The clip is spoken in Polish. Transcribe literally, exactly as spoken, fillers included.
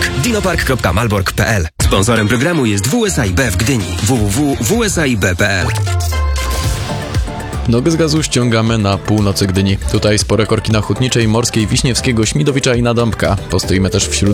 Malbork. dinopark kropka malbork kropka p l. Sponsorem programu jest W S I B w Gdyni. w w w kropka w s i b kropka p l. Nogę z gazu ściągamy na północy Gdyni. Tutaj spore korki na Hutniczej, Morskiej, Wiśniewskiego, Śmidowicza i na Dąbka. Postoimy też wśród